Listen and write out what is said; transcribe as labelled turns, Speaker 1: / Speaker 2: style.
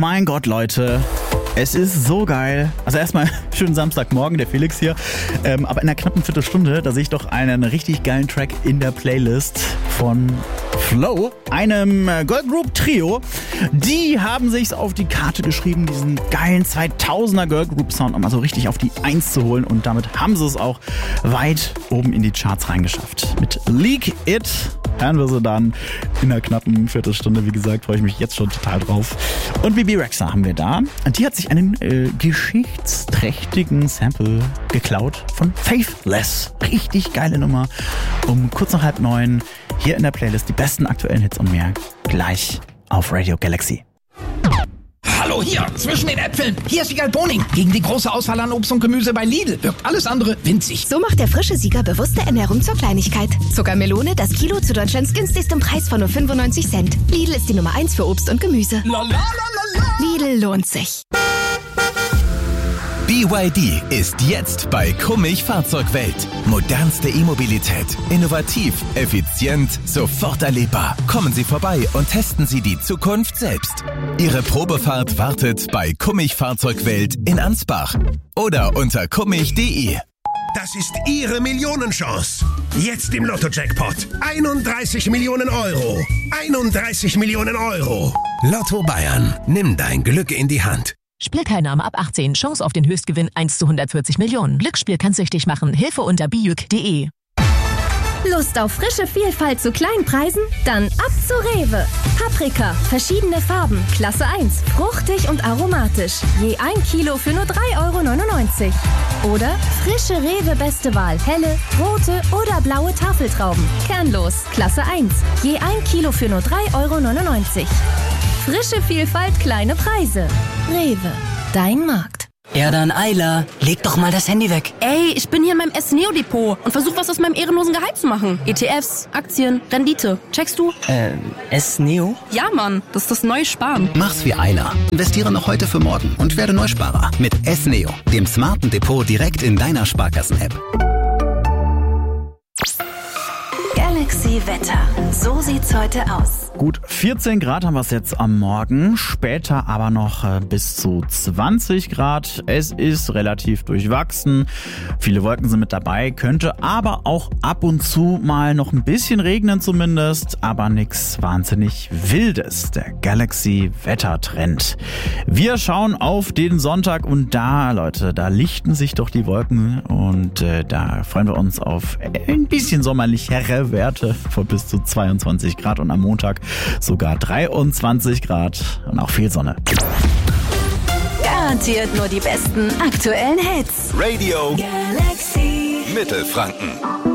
Speaker 1: mein Gott, Leute. Es ist so geil. Also erstmal schönen Samstagmorgen, der Felix hier. Aber in einer knappen Viertelstunde, da sehe ich doch einen richtig geilen Track in der Playlist von Flow, einem Girl Group Trio. Die haben sich's auf die Karte geschrieben, diesen geilen 2000er Girl Group Sound nochmal so richtig auf die 1 zu holen. Und damit haben sie es auch weit oben in die Charts reingeschafft. Mit Leak It hören wir sie dann in einer knappen Viertelstunde. Wie gesagt, freue ich mich jetzt schon total drauf. Und Bebe Rexha haben wir da. Die hat sich einen geschichtsträchtigen Sample geklaut von Faithless. Richtig geile Nummer. Um kurz nach 8:30 hier in der Playlist die besten aktuellen Hits und mehr. Gleich auf Radio Galaxy.
Speaker 2: Hallo hier, zwischen den Äpfeln. Hier ist Wiegald Boning. Gegen die große Auswahl an Obst und Gemüse bei Lidl wirkt alles andere winzig.
Speaker 3: So macht der frische Sieger bewusste Ernährung zur Kleinigkeit. Zuckermelone, das Kilo zu Deutschlands günstigstem Preis von nur 95 Cent. Lidl ist die Nummer 1 für Obst und Gemüse. Lidl lohnt sich.
Speaker 4: BYD ist jetzt bei Kummich Fahrzeugwelt. Modernste E-Mobilität. Innovativ, effizient, sofort erlebbar. Kommen Sie vorbei und testen Sie die Zukunft selbst. Ihre Probefahrt wartet bei Kummich Fahrzeugwelt in Ansbach oder unter kummich.de.
Speaker 5: Das ist Ihre Millionenchance. Jetzt im Lotto-Jackpot. 31 Millionen Euro. 31 Millionen Euro. Lotto Bayern. Nimm dein Glück in die Hand.
Speaker 6: Spielteilnahme ab 18. Chance auf den Höchstgewinn 1 zu 140 Millionen. Glücksspiel kann süchtig machen. Hilfe unter bijuk.de.
Speaker 3: Lust auf frische Vielfalt zu kleinen Preisen? Dann ab zu Rewe. Paprika, verschiedene Farben, Klasse 1, fruchtig und aromatisch. Je 1 Kilo für nur 3,99 €. Oder frische Rewe Beste Wahl, helle, rote oder blaue Tafeltrauben. Kernlos, Klasse 1, je 1 Kilo für nur 3,99 €. Frische Vielfalt, kleine Preise. Rewe, dein Markt.
Speaker 7: Ja dann, Ayla, leg doch mal das Handy weg.
Speaker 8: Ey, ich bin hier in meinem S-Neo-Depot und versuche was aus meinem ehrenlosen Gehalt zu machen. ETFs, Aktien, Rendite. Checkst du?
Speaker 7: S-Neo?
Speaker 8: Ja, Mann, das ist das neue Sparen.
Speaker 9: Mach's wie Ayla. Investiere noch heute für morgen und werde Neusparer. Mit S-Neo, dem smarten Depot direkt in deiner Sparkassen-App.
Speaker 3: Galaxy Wetter. So sieht's heute aus.
Speaker 1: Gut 14 Grad haben wir es jetzt am Morgen, später aber noch bis zu 20 Grad. Es ist relativ durchwachsen, viele Wolken sind mit dabei, könnte aber auch ab und zu mal noch ein bisschen regnen zumindest, aber nichts wahnsinnig Wildes. Der Galaxy-Wettertrend. Wir schauen auf den Sonntag und da, Leute, da lichten sich doch die Wolken und da freuen wir uns auf ein bisschen sommerlichere Werte von bis zu 22 Grad und am Montag sogar 23 Grad und auch viel Sonne.
Speaker 3: Garantiert nur die besten aktuellen Hits.
Speaker 4: Radio
Speaker 3: Galaxy
Speaker 4: Mittelfranken.